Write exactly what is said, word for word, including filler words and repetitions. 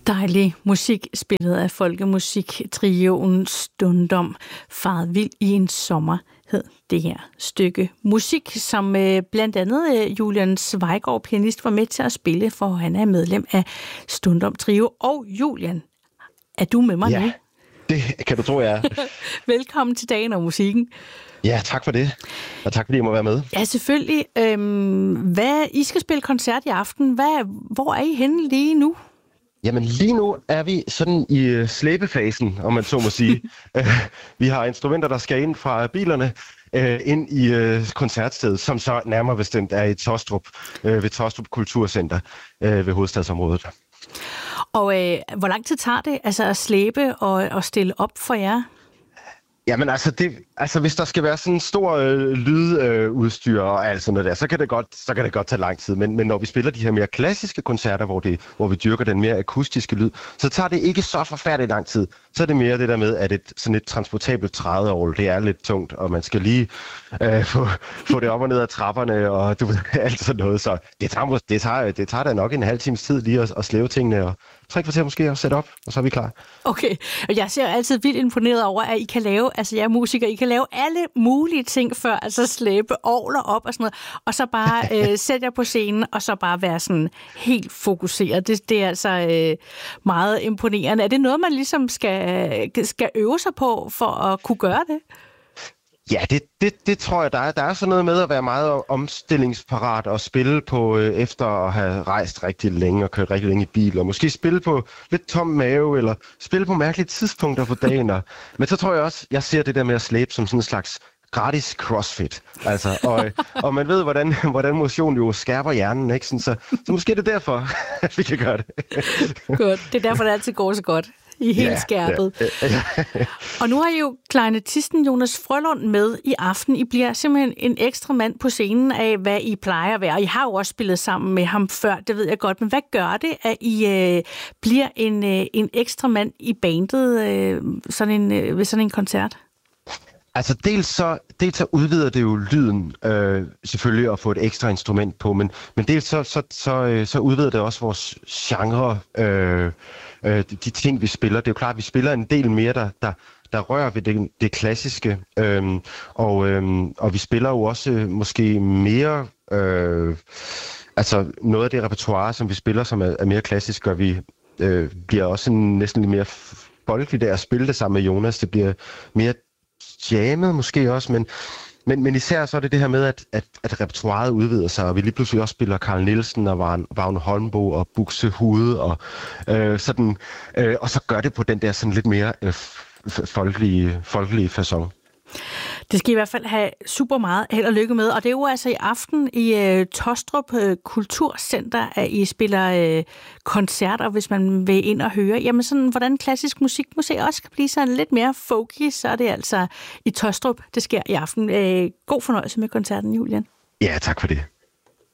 Dejlig musik spillet af folkemusiktrioen Stundom. Faret vild i en sommer hed det her stykke musik, som øh, blandt andet øh, Julian Zweigård, pianist, var med til at spille, for han er medlem af Stundom Trio. Og Julian, er du med mig ja, nu? Det kan du tro, jeg er. Velkommen til Dagen og Musikken. Ja, tak for det. Og tak fordi jeg må være med. Ja, selvfølgelig. Øhm, hvad, I skal spille koncert i aften. Hvad, hvor er I henne lige nu? Jamen lige nu er vi sådan i uh, slæbefasen, om man så må sige. uh, vi har instrumenter, der skal ind fra bilerne uh, ind i uh, koncertstedet, som så nærmere bestemt er i Taastrup, uh, ved Taastrup Kulturcenter uh, ved hovedstadsområdet. Og øh, hvor lang tid tager det altså at slæbe og, og stille op for jer? Jamen altså, det, altså hvis der skal være sådan en stor øh, lydudstyr øh, og alt sådan noget der, så kan det godt, så kan det godt tage lang tid. Men, men når vi spiller de her mere klassiske koncerter, hvor, det, hvor vi dyrker den mere akustiske lyd, så tager det ikke så forfærdeligt lang tid. Så er det mere det der med, at et, sådan et transportabelt trædeovl, det er lidt tungt, og man skal lige øh, få, få det op og ned ad trapperne, og du ved, alt sådan noget. Så det tager, det tager, det tager da nok en halv times tid lige at, at slæve tingene, og tre kvarter måske at sætte op, og så er vi klar. Okay, og jeg ser altid vildt imponeret over, at I kan lave, altså jeg er musiker, I kan lave alle mulige ting før, altså slæbe orgler op og sådan noget, og så bare øh, sætte jer på scenen, og så bare være sådan helt fokuseret. Det, det er altså øh, meget imponerende. Er det noget, man ligesom skal, skal øve sig på, for at kunne gøre det? Ja, det, det, det tror jeg, der er. Der er sådan noget med at være meget omstillingsparat og spille på øh, efter at have rejst rigtig længe og kørt rigtig længe i bil, og måske spille på lidt tom mave, eller spille på mærkelige tidspunkter på dagen. Og, men så tror jeg også, jeg ser det der med at slæbe som sådan en slags gratis crossfit. Altså, og, og man ved, hvordan, hvordan motion jo skærper hjernen, ikke? Sådan, så, så måske er det derfor, at vi kan gøre det. Godt. Det er derfor, det altid går så godt. I er helt ja, skærpet. Ja, ja. Og nu har I jo klarinettisten Jonas Frølund med i aften. I bliver simpelthen en ekstra mand på scenen af, hvad I plejer at være. Og I har jo også spillet sammen med ham før, det ved jeg godt. Men hvad gør det, at I øh, bliver en, øh, en ekstra mand i bandet øh, sådan en, øh, ved sådan en koncert? Altså dels så, dels så udvider det jo lyden øh, selvfølgelig at få et ekstra instrument på, men, men dels så, så, så, så udvider det også vores genre, øh, øh, de, de ting vi spiller. Det er jo klart, at vi spiller en del mere, der, der, der rører ved det, det klassiske, øh, og, øh, og vi spiller jo også øh, måske mere, øh, altså noget af det repertoire, som vi spiller, som er, er mere klassisk, gør vi øh, bliver også en, næsten lidt mere folkeligt af at spille det sammen med Jonas. Det bliver mere jammet måske også, men, men, men især så er det det her med, at, at, at repertoiret udvider sig, og vi lige pludselig også spiller Carl Nielsen og Vagn Holmboe og Buxtehude, og, øh, sådan, øh, og så gør det på den der sådan lidt mere øh, folkelige, folkelige facon. Det skal I i hvert fald have super meget held og lykke med, og det er jo altså i aften i uh, Taastrup uh, Kulturcenter, at I spiller uh, koncerter, hvis man vil ind og høre. Jamen sådan, hvordan klassisk musik måske også kan blive sådan lidt mere folky, så er det altså i Taastrup, det sker i aften. Uh, god fornøjelse med koncerten, Julian. Ja, tak for det.